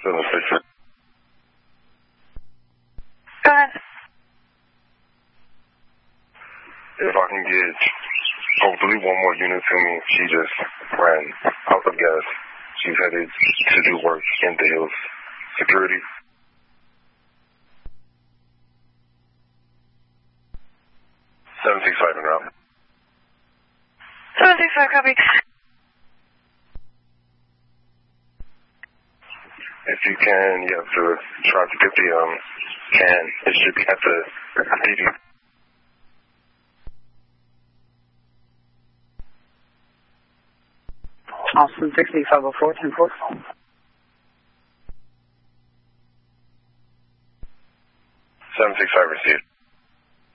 766. Go ahead. If I can get, hopefully, one more unit to me. She just ran out of gas. She's headed to do work in the hills. Security. 765 en route. 765, copy. If you can, you have to try to get the can. It should be at the DD. Austin 6504, 10-4.